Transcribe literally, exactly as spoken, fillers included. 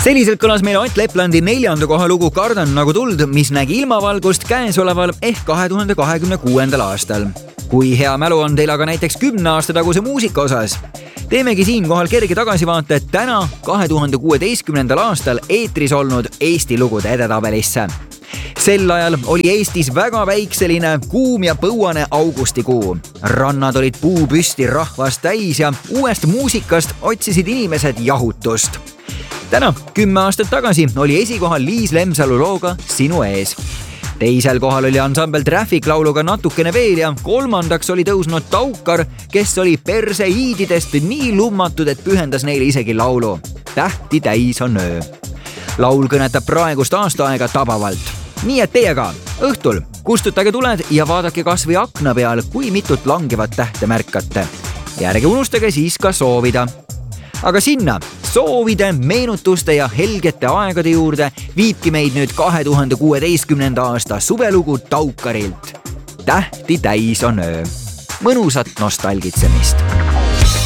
Selliselt kõlas meil Ott Leplandi neljanda koha lugu Kardan nagu tuld, mis nägi ilmavalgust käesoleval ehk kahe tuhande kahekümne kuuendal aastal. Kui hea mälu on teil aga näiteks kümne aasta taguse muusika osas? Teemegi siinkohal kerge tagasivaate täna kahe tuhande kuueteistkümnendal aastal eetris olnud Eesti lugude edetabelisse. Sel ajal oli Eestis väga väikseline, kuum ja põuane augustikuu. Rannad olid puupüsti rahvast täis ja uuest muusikast otsisid inimesed jahutust. Täna, kümme aastat tagasi, oli esikohal Liis Lemsalu looga Sinu ees. Teisel kohal oli ansambel Traffic lauluga Natukene veel ja kolmandaks oli tõusnud Taukar, kes oli perseiididest nii lummatud, et pühendas neile isegi laulu. Tähti täis on öö. Laul kõnetab praegust aastaaega tabavalt. Nii et teie ka, õhtul kustutage tuled ja vaadake kas või akna peal, kui mitut langevat tähte märkate. Ja ärge unustage siis ka soovida. Aga sinna soovide, meenutuste ja helgete aegade juurde viibki meid nüüd kahe tuhande kuueteistkümnenda aasta suvelugu Taukarilt. Tähti täis on öö. Mõnusat nostalgitsemist!